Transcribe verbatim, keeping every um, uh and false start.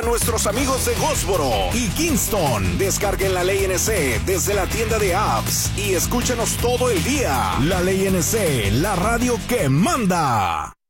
Nuestros amigos de Goldsboro y Kingston. Descarguen la Ley N C desde la tienda de apps y escúchenos todo el día. La Ley N C, la radio que manda.